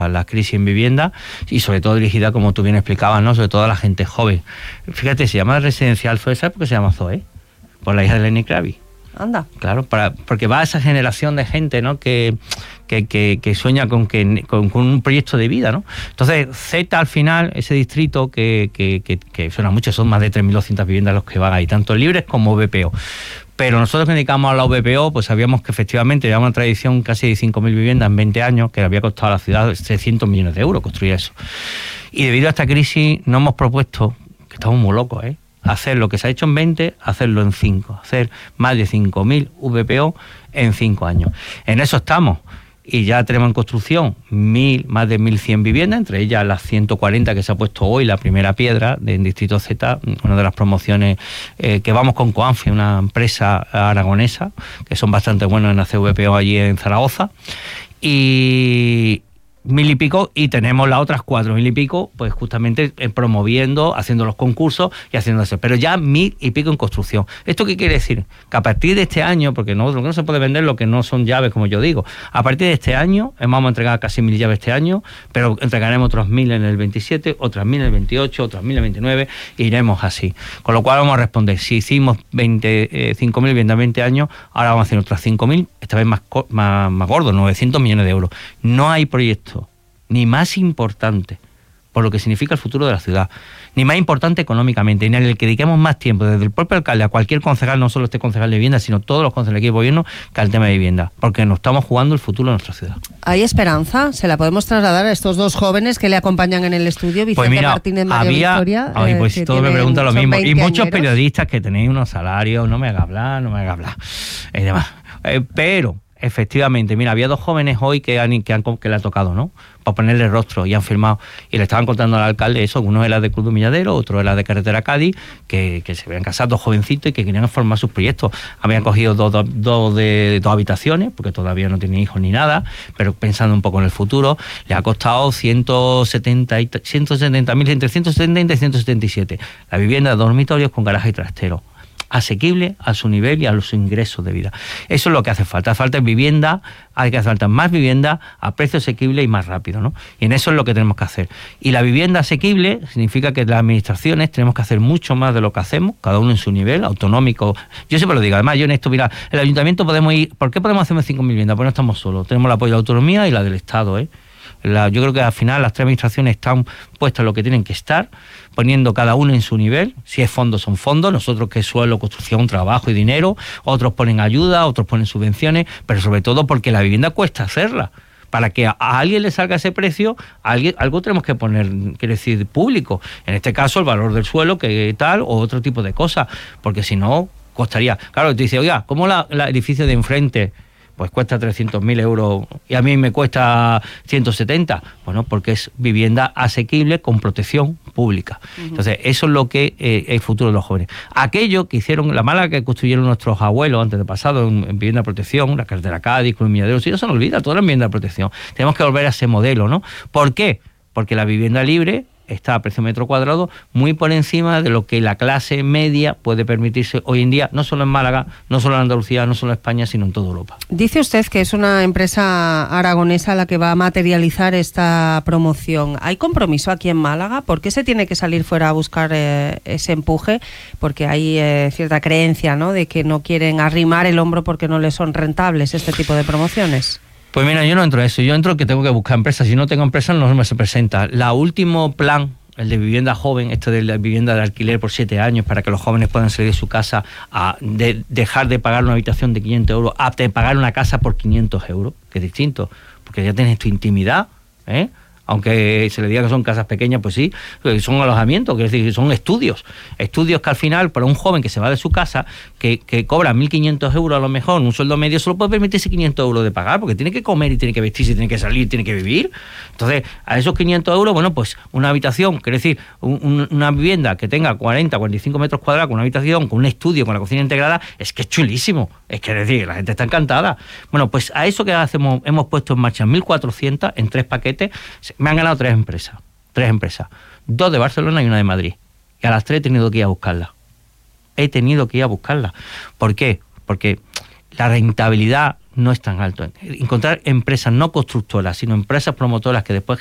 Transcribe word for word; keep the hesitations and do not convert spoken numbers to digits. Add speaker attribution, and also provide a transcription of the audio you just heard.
Speaker 1: a la crisis en vivienda y sobre todo dirigida, como tú bien explicabas, ¿no? Sobre todo a la gente joven. Fíjate, se llama residencial Zoe, ¿sabes por qué se llama Zoe? Por la hija de Lenny Kravitz.
Speaker 2: Anda.
Speaker 1: Claro, para, porque va a esa generación de gente, ¿no? que, que, que, que sueña con, que, con, con un proyecto de vida, ¿no? Entonces, Z al final, ese distrito que, que, que, que suena mucho, son más de tres mil doscientas viviendas los que van ahí, tanto libres como V P O. Pero nosotros que dedicamos a la V P O, pues sabíamos que efectivamente llevaba una tradición casi de cinco mil viviendas en veinte años, que había costado a la ciudad seiscientos millones de euros construir eso. Y debido a esta crisis nos hemos propuesto, que estamos muy locos, ¿eh? hacer lo que se ha hecho en veinte, hacerlo en cinco, hacer más de cinco mil V P O en cinco años. En eso estamos. Y ya tenemos en construcción mil, más de mil cien viviendas, entre ellas las ciento cuarenta que se ha puesto hoy, la primera piedra del Distrito Z, una de las promociones eh, que vamos con Coanfi, una empresa aragonesa, que son bastante buenos en hacer V P O allí en Zaragoza, y mil y pico, y tenemos las otras cuatro mil y pico, pues justamente eh, promoviendo, haciendo los concursos y haciendo eso, pero ya mil y pico en construcción. ¿Esto qué quiere decir? Que a partir de este año, porque no, lo que no se puede vender lo que no son llaves, como yo digo, a partir de este año, vamos a entregar casi mil llaves este año, pero entregaremos otros mil en el veintisiete, otras mil en el veintiocho, otras mil en el veintinueve, e iremos así. Con lo cual vamos a responder, si hicimos veinticinco mil viviendas en veinte años, ahora vamos a hacer otras cinco mil, esta vez más, más, más gordo, novecientos millones de euros. No hay proyecto ni más importante por lo que significa el futuro de la ciudad, ni más importante económicamente, ni en el que dediquemos más tiempo desde el propio alcalde a cualquier concejal, no solo este concejal de vivienda, sino todos los concejales de gobierno, que al tema de vivienda, porque nos estamos jugando el futuro de nuestra ciudad.
Speaker 2: ¿Hay esperanza? ¿Se la podemos trasladar a estos dos jóvenes que le acompañan en el estudio, Vicente
Speaker 1: pues mira,
Speaker 2: Martínez, María
Speaker 1: había,
Speaker 2: Victoria?
Speaker 1: Ay, pues
Speaker 2: eh,
Speaker 1: todo me pregunta lo mismo. Y muchos
Speaker 2: añeros.
Speaker 1: periodistas que tenéis unos salarios, no me haga hablar, no me haga hablar, y demás. Eh, pero... Efectivamente, mira, había dos jóvenes hoy que, han, que, han, que le ha tocado, ¿no? Para ponerle rostro y han firmado. Y le estaban contando al alcalde eso, uno era de Cruz de Humilladero, otro era de Carretera Cádiz, que, que se habían casado dos jovencitos y que querían formar sus proyectos. Habían cogido dos, dos, dos, de, dos habitaciones, porque todavía no tienen hijos ni nada, pero pensando un poco en el futuro, le ha costado ciento setenta mil, entre ciento setenta y ciento setenta y siete. La vivienda de dormitorios con garaje y trastero, asequible a su nivel y a los ingresos de vida. Eso es lo que hace falta. Hace falta vivienda, hay que hacer falta más vivienda a precio asequible y más rápido, ¿no? Y en eso es lo que tenemos que hacer. Y la vivienda asequible significa que las administraciones tenemos que hacer mucho más de lo que hacemos, cada uno en su nivel, autonómico. Yo siempre lo digo, además yo en esto, mira, el ayuntamiento podemos ir, ¿por qué podemos hacer cinco mil viviendas? Pues no estamos solos, tenemos el apoyo de la autonomía y la del Estado, ¿eh? La, yo creo que al final las tres administraciones están puestas lo que tienen que estar, poniendo cada uno en su nivel. Si es fondos, son fondos, nosotros que es suelo, construcción, trabajo y dinero, otros ponen ayuda, otros ponen subvenciones, pero sobre todo porque la vivienda cuesta hacerla. Para que a alguien le salga ese precio, alguien, algo tenemos que poner, quiere decir, público. En este caso, el valor del suelo, que tal, o otro tipo de cosas, porque si no, costaría. Claro, te dice, oiga, ¿cómo la, la edificio de enfrente pues cuesta trescientos mil euros y a mí me cuesta ciento setenta? Bueno, porque es vivienda asequible con protección pública. Uh-huh. Entonces, eso es lo que eh, es el futuro de los jóvenes. Aquello que hicieron, la mala que construyeron nuestros abuelos antes de pasado en, en vivienda de protección, la carretera Cádiz, Cruz de Humilladero, si no se nos olvida, toda la vivienda de protección. Tenemos que volver a ese modelo, ¿no? ¿Por qué? Porque la vivienda libre está a precio metro cuadrado muy por encima de lo que la clase media puede permitirse hoy en día, no solo en Málaga, no solo en Andalucía, no solo en España, sino en toda Europa.
Speaker 2: Dice usted que es una empresa aragonesa la que va a materializar esta promoción. ¿Hay compromiso aquí en Málaga? ¿Por qué se tiene que salir fuera a buscar eh, ese empuje? Porque hay eh, cierta creencia, ¿no?, de que no quieren arrimar el hombro porque no les son rentables este tipo de promociones.
Speaker 1: Pues mira, yo no entro a eso, yo entro que tengo que buscar empresas, si no tengo empresas no me se presenta. La último plan, el de vivienda joven, esto de la vivienda de alquiler por siete años para que los jóvenes puedan salir de su casa, a de dejar de pagar una habitación de quinientos euros, a de pagar una casa por quinientos euros, que es distinto, porque ya tienes tu intimidad, ¿eh? Aunque se le diga que son casas pequeñas, pues sí, son alojamientos, que es decir, son estudios. Estudios que al final, para un joven que se va de su casa, que, que cobra mil quinientos euros a lo mejor, un sueldo medio, solo puede permitirse quinientos euros de pagar, porque tiene que comer y tiene que vestirse, tiene que salir, tiene que vivir. Entonces, a esos quinientos euros, bueno, pues una habitación, quiere decir, un, una vivienda que tenga cuarenta, cuarenta y cinco metros cuadrados, con una habitación, con un estudio, con la cocina integrada, es que es chulísimo. Es que, es decir, la gente está encantada. Bueno, pues a eso que hacemos, hemos puesto en marcha mil cuatrocientos en tres paquetes. Me han ganado tres empresas, tres empresas, dos de Barcelona y una de Madrid. Y a las tres he tenido que ir a buscarlas. He tenido que ir a buscarlas. ¿Por qué? Porque la rentabilidad no es tan alto. Encontrar empresas no constructoras, sino empresas promotoras que después